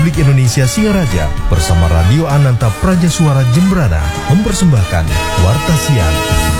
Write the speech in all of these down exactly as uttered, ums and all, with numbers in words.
Republik Indonesia Singaraja bersama Radio Ananta Praja Suara Jembrana mempersembahkan Warta Siang.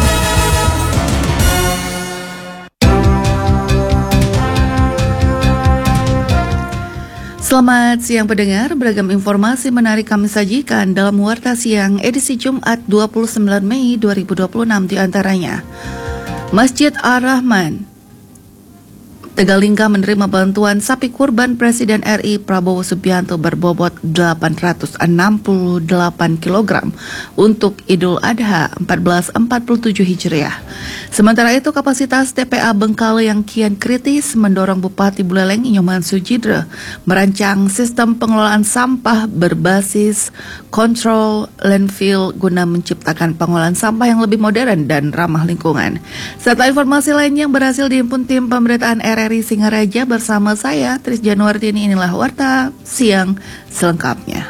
Selamat siang pendengar, beragam informasi menarik kami sajikan dalam Warta Siang edisi Jumat dua puluh sembilan Mei dua ribu dua puluh enam, di antaranya Masjid Ar-Rahman Tegalingga menerima bantuan sapi kurban Presiden R I Prabowo Subianto berbobot delapan ratus enam puluh delapan kilogram untuk Idul Adha seribu empat ratus empat puluh tujuh Hijriah. Sementara itu, kapasitas T P A Bengkale yang kian kritis mendorong Bupati Buleleng Nyoman Sujidro merancang sistem pengelolaan sampah berbasis kontrol landfill guna menciptakan pengolahan sampah yang lebih modern dan ramah lingkungan. Serta informasi lain yang berhasil dihimpun tim pemberitaan R R I Singaraja bersama saya, Tris Januartini. Inilah Warta Siang selengkapnya.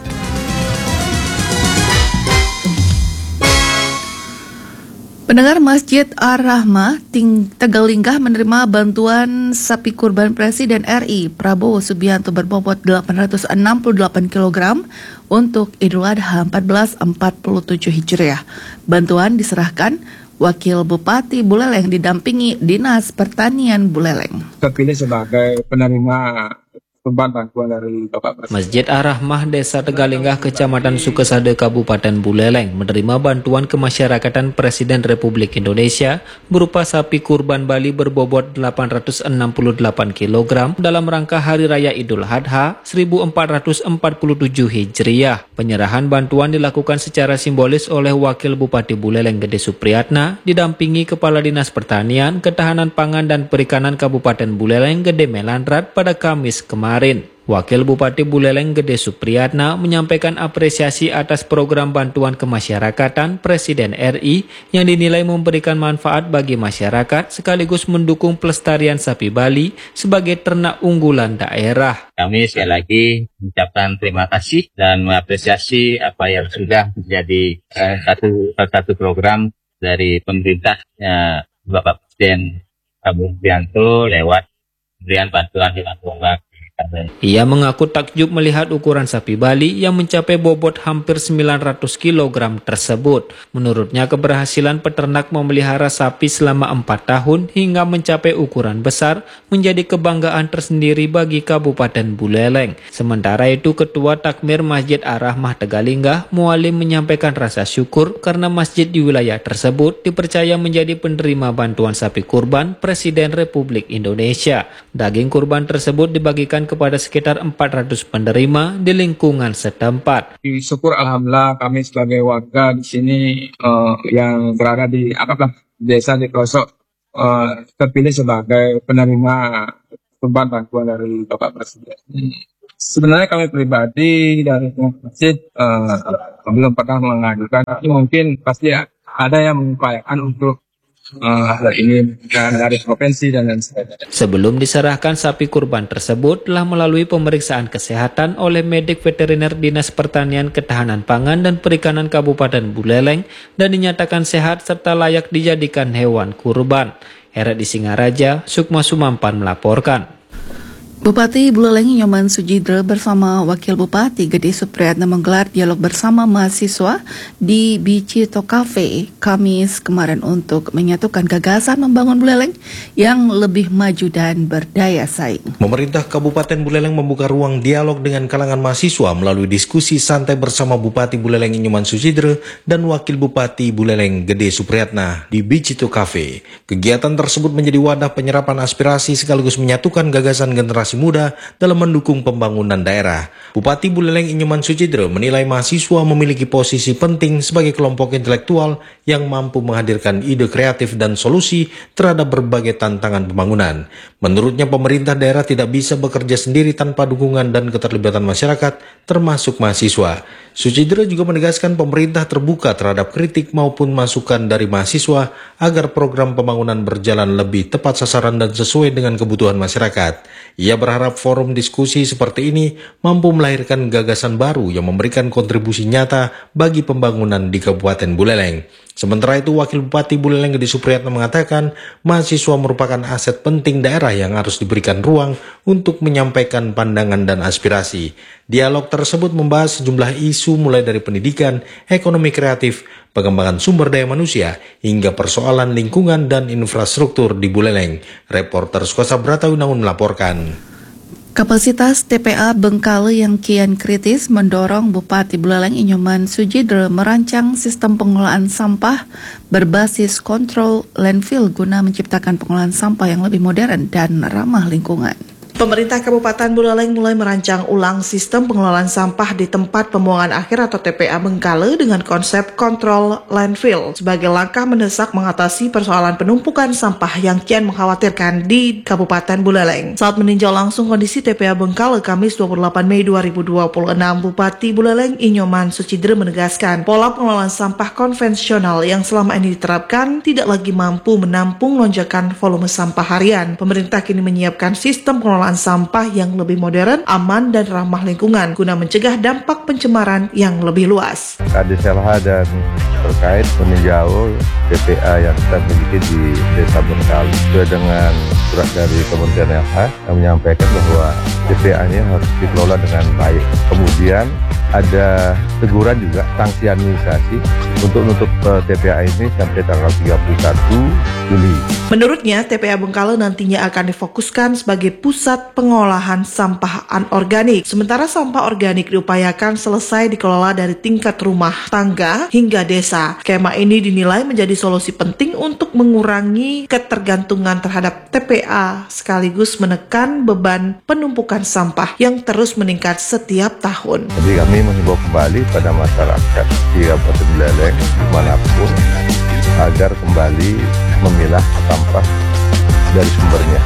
Pendengar, Masjid Ar-Rahmah Tegalingga menerima bantuan sapi kurban Presiden R I Prabowo Subianto berbobot delapan ratus enam puluh delapan kilogram untuk Idul Adha seribu empat ratus empat puluh tujuh Hijriah. Bantuan diserahkan Wakil Bupati Buleleng didampingi Dinas Pertanian Buleleng. Terpilih sebagai penerima bantuan dari Bapak Presiden. Masjid Ar-Rahmah Desa Tegalingga, Kecamatan Sukesade, Kabupaten Buleleng menerima bantuan kemasyarakatan Presiden Republik Indonesia berupa sapi kurban Bali berbobot delapan ratus enam puluh delapan kilogram dalam rangka Hari Raya Idul Adha seribu empat ratus empat puluh tujuh Hijriah. Penyerahan bantuan dilakukan secara simbolis oleh Wakil Bupati Buleleng Gede Supriyatna didampingi Kepala Dinas Pertanian, Ketahanan Pangan dan Perikanan Kabupaten Buleleng Gede Melandrat pada Kamis kemarin. Wakil Bupati Buleleng Gede Supriyatna menyampaikan apresiasi atas program bantuan kemasyarakatan Presiden R I yang dinilai memberikan manfaat bagi masyarakat sekaligus mendukung pelestarian sapi Bali sebagai ternak unggulan daerah. Kami sekali lagi mengucapkan terima kasih dan mengapresiasi apa yang sudah menjadi eh, satu satu program dari pemerintah eh, Bapak Presiden Prabowo Subianto lewat pemberian bantuan dengan uang. Ia mengaku takjub melihat ukuran sapi Bali yang mencapai bobot hampir sembilan ratus kilogram tersebut. Menurutnya, keberhasilan peternak memelihara sapi selama empat tahun hingga mencapai ukuran besar menjadi kebanggaan tersendiri bagi Kabupaten Buleleng. Sementara itu, Ketua Takmir Masjid Ar-Rahmah Tegalingga, Mualim, menyampaikan rasa syukur karena masjid di wilayah tersebut dipercaya menjadi penerima bantuan sapi kurban Presiden Republik Indonesia. Daging kurban tersebut dibagikan kepada sekitar empat ratus penerima di lingkungan setempat. Syukur alhamdulillah kami sebagai warga di sini uh, yang berada di apa desa di pelosok uh, terpilih sebagai penerima kurban bantuan dari Bapak Presiden. Hmm. Sebenarnya kami pribadi dari masjid uh, belum pernah mengajukan, tapi mungkin pasti ada yang mengupayakan untuk Uh, ini dari provinsi dan lain sebagainya. Sebelum diserahkan, sapi kurban tersebut telah melalui pemeriksaan kesehatan oleh medik veteriner Dinas Pertanian, Ketahanan Pangan dan Perikanan Kabupaten Buleleng dan dinyatakan sehat serta layak dijadikan hewan kurban. R R I Singaraja, Sukma Sumampan melaporkan. Bupati Buleleng Nyoman Sujidro bersama Wakil Bupati Gede Supriyatna menggelar dialog bersama mahasiswa di Bicito Cafe Kamis kemarin untuk menyatukan gagasan membangun Buleleng yang lebih maju dan berdaya saing. Pemerintah Kabupaten Buleleng membuka ruang dialog dengan kalangan mahasiswa melalui diskusi santai bersama Bupati Buleleng Nyoman Sujidro dan Wakil Bupati Buleleng Gede Supriyatna di Bicito Cafe. Kegiatan tersebut menjadi wadah penyerapan aspirasi sekaligus menyatukan gagasan generasi muda dalam mendukung pembangunan daerah. Bupati Buleleng Nyoman Sujidro menilai mahasiswa memiliki posisi penting sebagai kelompok intelektual yang mampu menghadirkan ide kreatif dan solusi terhadap berbagai tantangan pembangunan. Menurutnya, pemerintah daerah tidak bisa bekerja sendiri tanpa dukungan dan keterlibatan masyarakat, termasuk mahasiswa. Sujidro juga menegaskan pemerintah terbuka terhadap kritik maupun masukan dari mahasiswa agar program pembangunan berjalan lebih tepat sasaran dan sesuai dengan kebutuhan masyarakat. Ia berharap forum diskusi seperti ini mampu melahirkan gagasan baru yang memberikan kontribusi nyata bagi pembangunan di Kabupaten Buleleng. Sementara itu, Wakil Bupati Buleleng Gede Supriyatna mengatakan mahasiswa merupakan aset penting daerah yang harus diberikan ruang untuk menyampaikan pandangan dan aspirasi. Dialog tersebut membahas sejumlah isu mulai dari pendidikan, ekonomi kreatif, pengembangan sumber daya manusia, hingga persoalan lingkungan dan infrastruktur di Buleleng. Reporter Sukosa Bratawinangun melaporkan. Kapasitas T P A Bengkale yang kian kritis mendorong Bupati Buleleng Inyoman Sujidre merancang sistem pengelolaan sampah berbasis kontrol landfill guna menciptakan pengelolaan sampah yang lebih modern dan ramah lingkungan. Pemerintah Kabupaten Buleleng mulai merancang ulang sistem pengelolaan sampah di tempat pembuangan akhir atau T P A Bengkale dengan konsep kontrol landfill sebagai langkah mendesak mengatasi persoalan penumpukan sampah yang kian mengkhawatirkan di Kabupaten Buleleng. Saat meninjau langsung kondisi T P A Bengkale Kamis dua puluh delapan Mei dua ribu dua puluh enam, Bupati Buleleng Inyoman Sujidre menegaskan pola pengelolaan sampah konvensional yang selama ini diterapkan tidak lagi mampu menampung lonjakan volume sampah harian. Pemerintah kini menyiapkan sistem pengelolaan sampah yang lebih modern, aman, dan ramah lingkungan guna mencegah dampak pencemaran yang lebih luas. Kadi Selha dan terkait meninjau T P A yang kita miliki di Desa Bengkale sesuai dengan surat dari Kementerian L H yang menyampaikan bahwa T P A ini harus dikelola dengan baik. Kemudian ada teguran juga, sanksi administrasi untuk menutup T P A ini sampai tanggal tiga puluh satu Juli. Menurutnya, T P A Bengkale nantinya akan difokuskan sebagai pusat pengolahan sampah anorganik. Sementara sampah organik diupayakan selesai dikelola dari tingkat rumah tangga hingga desa. Skema ini dinilai menjadi solusi penting untuk mengurangi ketergantungan terhadap T P A sekaligus menekan beban penumpukan sampah yang terus meningkat setiap tahun. Jadi kami menghimbau kembali pada masyarakat di Kabupaten Buleleng dimanapun agar kembali memilah sampah dari sumbernya.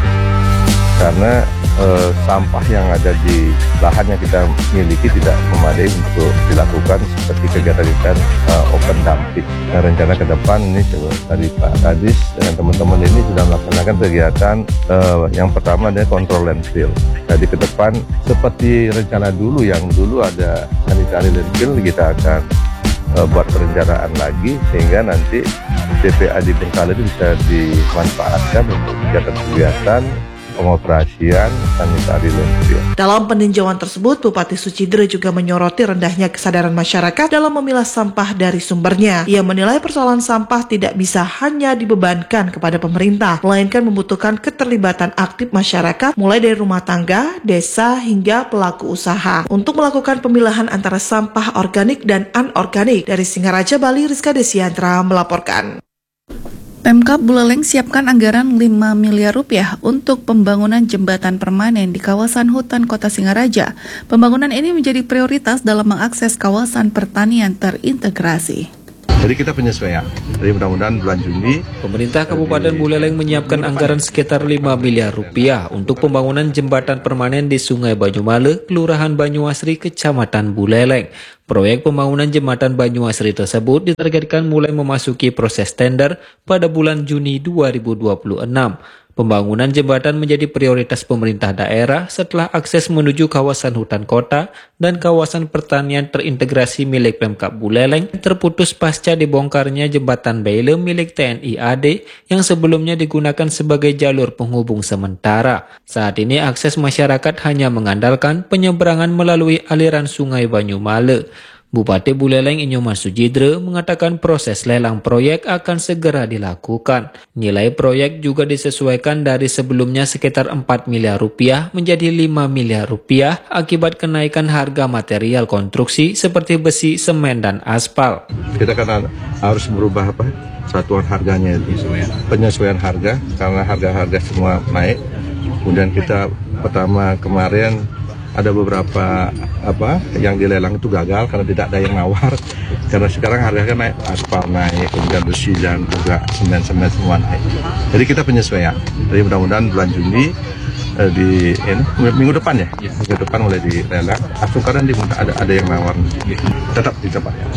Karena eh, sampah yang ada di lahan yang kita miliki tidak memadai untuk dilakukan seperti kegiatan-kegiatan eh, open dumping. Nah, rencana ke depan ini tadi Pak Kadis dengan teman-teman ini sudah melaksanakan kegiatan eh, yang pertama adalah kontrol landfill. Jadi ke depan seperti rencana dulu yang dulu ada sanitary landfill, kita akan uh, buat perencanaan lagi sehingga nanti T P A di Bengkale itu bisa dimanfaatkan untuk kegiatan-kegiatan pengoperasian sanitary landfill. Dalam peninjauan tersebut, Bupati Sujidre juga menyoroti rendahnya kesadaran masyarakat dalam memilah sampah dari sumbernya. Ia menilai persoalan sampah tidak bisa hanya dibebankan kepada pemerintah, melainkan membutuhkan keterlibatan aktif masyarakat mulai dari rumah tangga, desa, hingga pelaku usaha untuk melakukan pemilahan antara sampah organik dan anorganik. Dari Singaraja, Bali, Rizka Desiantra melaporkan. Pemkab Buleleng siapkan anggaran lima miliar rupiah untuk pembangunan jembatan permanen di kawasan hutan kota Singaraja. Pembangunan ini menjadi prioritas dalam mengakses kawasan pertanian terintegrasi. Jadi kita penyesuaian. Jadi mudah-mudahan bulan Juni pemerintah Kabupaten Buleleng menyiapkan anggaran sekitar lima miliar rupiah untuk pembangunan jembatan permanen di Sungai Banyumale, Kelurahan Banyuasri, Kecamatan Buleleng. Proyek pembangunan jembatan Banyuasri tersebut ditargetkan mulai memasuki proses tender pada bulan Juni dua ribu dua puluh enam. Pembangunan jembatan menjadi prioritas pemerintah daerah setelah akses menuju kawasan hutan kota dan kawasan pertanian terintegrasi milik Pemkab Buleleng terputus pasca dibongkarnya jembatan Baile milik T N I A D yang sebelumnya digunakan sebagai jalur penghubung sementara. Saat ini akses masyarakat hanya mengandalkan penyeberangan melalui aliran Sungai Banyumale. Bupati Buleleng Inyoman Sujidre mengatakan proses lelang proyek akan segera dilakukan. Nilai proyek juga disesuaikan dari sebelumnya sekitar empat miliar rupiah menjadi lima miliar rupiah akibat kenaikan harga material konstruksi seperti besi, semen, dan aspal. kita kan harus merubah apa satuan harganya itu, penyesuaian harga karena harga-harga semua naik. Kemudian kita pertama kemarin ada beberapa apa yang dilelang itu gagal karena tidak ada yang nawar, karena sekarang harganya naik, aspal naik, kemudian besi dan juga semen-semen semua naik. Jadi kita penyesuaian. Jadi mudah-mudahan bulan Juni eh, di ini, minggu depan ya, minggu depan mulai dilelang. Langsung karena di ada ada yang nawar, tetap dicoba ya.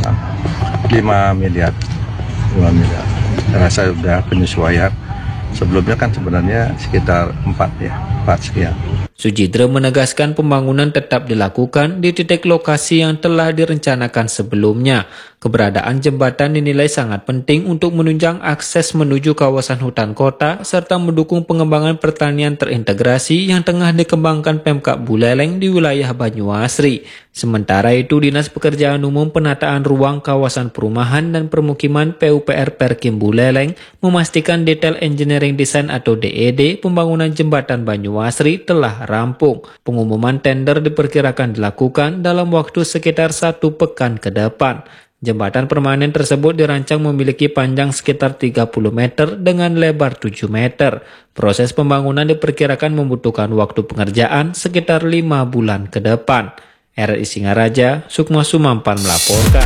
lima miliar, lima miliar. Karena saya sudah penyesuaian. Sebelumnya kan sebenarnya sekitar empat ya, empat sekian. Sujidra menegaskan pembangunan tetap dilakukan di titik lokasi yang telah direncanakan sebelumnya. Keberadaan jembatan dinilai sangat penting untuk menunjang akses menuju kawasan hutan kota serta mendukung pengembangan pertanian terintegrasi yang tengah dikembangkan Pemkab Buleleng di wilayah Banyuasri. Sementara itu, Dinas Pekerjaan Umum Penataan Ruang Kawasan Perumahan dan Permukiman P U P R Perkim Buleleng memastikan detail engineering design atau D E D pembangunan jembatan Banyuasri telah rampung. Pengumuman tender diperkirakan dilakukan dalam waktu sekitar satu pekan ke depan. Jembatan permanen tersebut dirancang memiliki panjang sekitar tiga puluh meter dengan lebar tujuh meter. Proses pembangunan diperkirakan membutuhkan waktu pengerjaan sekitar lima bulan ke depan. R R I Singaraja, Sukma Sumampan melaporkan.